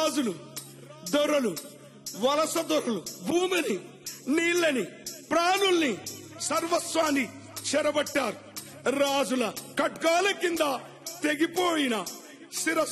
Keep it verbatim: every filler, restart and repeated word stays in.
రాజులు, దొరలు, వలస దొరలు భూమిని, నీళ్ళని, ప్రాణుల్ని, సర్వస్వాన్ని చెరబట్టారు. రాజుల ఖడ్గాల కింద తెగిపోయిన శిరస్సు